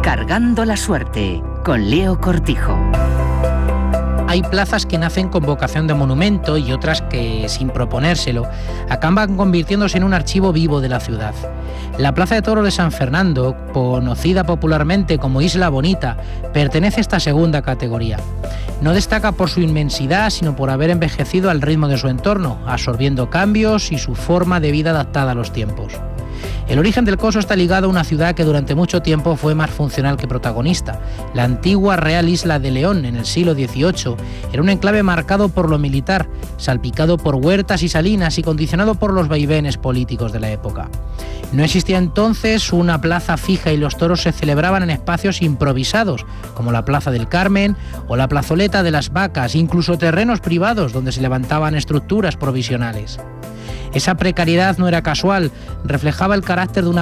Cargando la suerte, con Leo Cortijo. Hay plazas que nacen con vocación de monumento y otras que, sin proponérselo, acaban convirtiéndose en un archivo vivo de la ciudad. La Plaza de Toros de San Fernando, conocida popularmente como Isla Bonita, pertenece a esta segunda categoría. No destaca por su inmensidad, sino por haber envejecido al ritmo de su entorno, absorbiendo cambios y su forma de vida adaptada a los tiempos. El origen del coso está ligado a una ciudad que durante mucho tiempo fue más funcional que protagonista. La antigua Real Isla de León, en el siglo XVIII, era un enclave marcado por lo militar, salpicado por huertas y salinas y condicionado por los vaivenes políticos de la época. No existía entonces una plaza fija y los toros se celebraban en espacios improvisados, como la Plaza del Carmen o la Plazoleta de las Vacas, incluso terrenos privados donde se levantaban estructuras provisionales. Esa precariedad no era casual, reflejaba el carácter de una